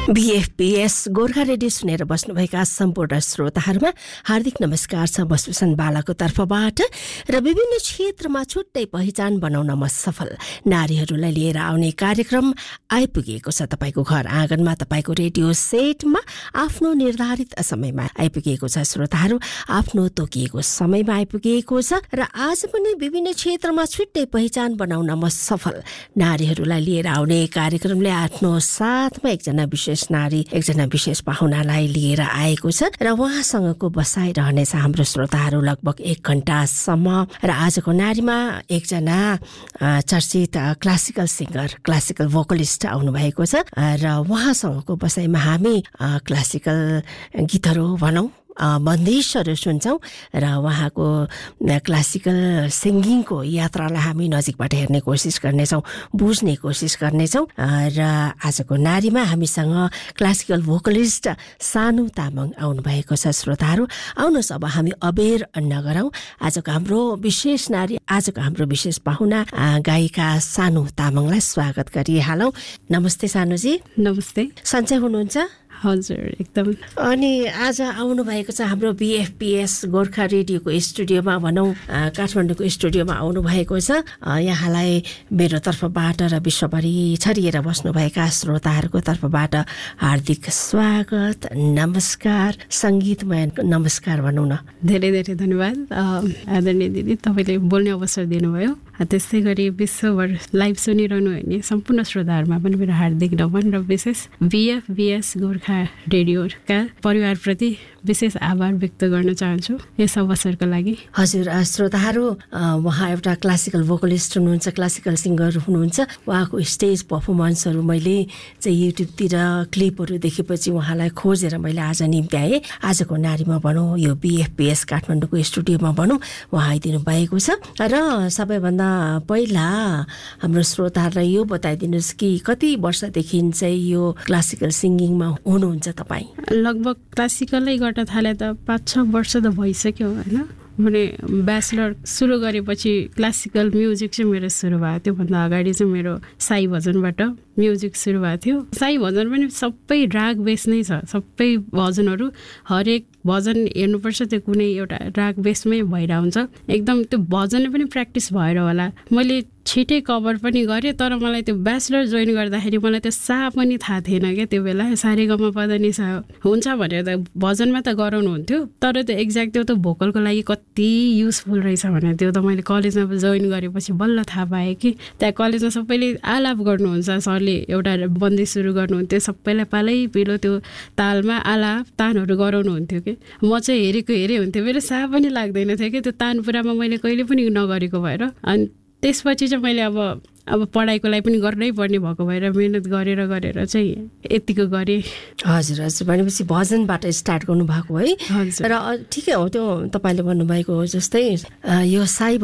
बीएफपीएस Gorkha radio सुनेर बस्नुभएका सम्पूर्ण श्रोताहरूमा हार्दिक नमस्कार छ बसुसन बालाको तर्फबाट र विभिन्न क्षेत्रमा छुट्टै पहिचान बनाउन म सफल नारीहरूलाई लिएर आउने कार्यक्रम आइपुगेको छ तपाईको घर आँगनमा तपाईको रेडियो सेटमा आफ्नो निर्धारित समयमा आइपुगेको छ श्रोताहरू आफ्नो तोकिएको समयमा आइपुगेको छ र आज पनि विभिन्न क्षेत्रमा छुट्टै पहिचान बनाउन म सफल नारीहरूलाई लिएर आउने कार्यक्रमले आफ्नो साथमा एकजना विशेष नारी एकजना विशेष पाहुनालाई लिएर आएको छ र उहाँसँगको बसाइ रहनेछ हाम्रो श्रोताहरू लगभग 1 घण्टासम्म र आजको नारीमा एकजना चर्चित क्लासिकल सिंगर क्लासिकल भोकलिस्ट आउनु भएको छ र उहाँसँगको बसाइमा हामी क्लासिकल गीतहरू भनौं बन्दिशहरू सुन्छौं र उहाँको क्लासिकल सिंगिङको यात्रालाई हामी नजिकबाट हेर्ने कोसिस गर्नेछौं बुझ्ने कोसिस गर्नेछौं र आजको नारीमा हामीसँग क्लासिकल भोकलिस्ट सानु तामाङ आउनु भएको छ श्रोताहरू आउनुहोस् अब हामी अबेर नगरौं आजको हाम्रो विशेष नारी आजको हाम्रो विशेष पाहुना गायिका सानु तामाङलाई स्वागत गरिहालौं नमस्ते सानुजी नमस्ते सन्चै हुनुहुन्छ हजुर एकदम अनि आज आउनु भएको छ हाम्रो बीएफपीएस गोर्खा रेडियोको स्टुडियोमा भनौं काठमाडौँको स्टुडियोमा आउनु भएको छ यहाँलाई मेरो तर्फबाट र विश्वभरि छरिएर बस्नुभएका श्रोताहरूको तर्फबाट हार्दिक स्वागत नमस्कार संगीतमय नमस्कार भनौं न धेरै धेरै धन्यवाद आदरणीय दिदी तपाईले बोल्ने अवसर दिनुभयो त्यसै गरी विश्वभर लाइभ सुनिरहनु हुने सम्पूर्ण श्रोताहरुमा पनि मेरो हार्दिक नमन र विशेष बीएफबीएस गोर्खा रेडियोका परिवारप्रति विशेष आभार व्यक्त गर्न चाहन्छु यस अवसरको लागि हजुर श्रोताहरु उहाँ एउटा क्लासिकल भोकलिस्ट हुनुहुन्छ क्लासिकल सिंगर हुनुहुन्छ उहाँको स्टेज परफर्मेन्सहरु मैले चाहिँ युट्युबतिर क्लिपहरु देखेपछि उहाँलाई खोजेर मैले आज निम्त्याए आजको नारीमा भनौं यो बीएफपीएस काठमाडौँको स्टुडियोमा भनौं उहाँ आइदिनु भएको छ र सबैभन्दा पहिला हाम्रो श्रोताहरुलाई यो बताइदिनुस् कि कति वर्षदेखि चाहिँ यो क्लासिकल सिंगिङमा हुनुहुन्छ तपाई लगभग क्लासिकलै गर्न थाले त 5-6 वर्ष त भइसक्यो हैन मैले ब्याचलर सुरु गरेपछि क्लासिकल म्युजिक चाहिँ मेरो सुरु भएको थियो भन्दा अगाडि चाहिँ मेरो साई भजनबाट म्युजिक सुरु भएको थियो साई भजन पनि सबै राग बेस नै छ सबै भजनहरू हरेक भजन हेर्नुपर्छ त्यो कुनै एउटा राग बेसमै भइरा हुन्छ एकदम त्यो भजनले पनि प्र्याक्टिस भएर होला मैले छिटै कभर पनि गरे तर मलाई त्यो ब्याचलर जोइन गर्दाखेरि मलाई त्यो सा पनि थाहा थिएन के त्यो बेला सारेगमा पदनी सा हुन्छ भनेर त भजनमा त गराउनु हुन्थ्यो तर त्यो एक्ज्याक्ट त्यो त भोकलको लागि कति युजफुल रहेछ भने त्यो त मैले कलेजमा जोइन गरेपछि बल्ल थाहा पाएँ कि त्यहाँ कलेजमा सबैले आलाप गर्नुहुन्छ सरले एउटा बन्दी सुरु गर्नुहुन्थ्यो सबैलाई पालै पिलो त्यो तालमा आलाप तानहरू गराउनु हुन्थ्यो के म चाहिँ हेरे हुन्थ्यो मेरो सा पनि लाग्दैन थियो कि त्यो तान पुरामा मैले कहिले पनि नगरेको भएर अनि त्यसपछि चाहिँ मैले अब पढाइको लागि पनि गर्नै पर्ने भएको भएर मेहनत गरेर चाहिँ यतिको गरे हजुर भनेपछि भजनबाट स्टार्ट गर्नु भएको है र ठिकै हो त्यो तपाईले भन्नुभएको जस्तै यो साई